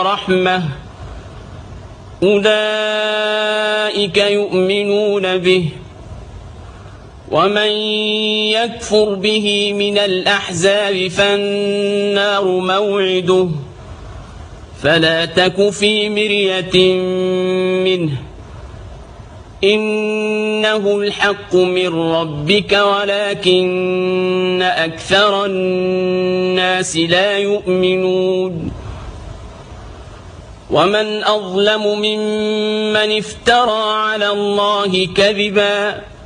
رحمة أولئك يؤمنون به ومن يكفر به من الأحزاب فالنار موعده فلا تك في مرية منه إنه الحق من ربك ولكن أكثر الناس لا يؤمنون ومن أظلم ممن افترى على الله كذبا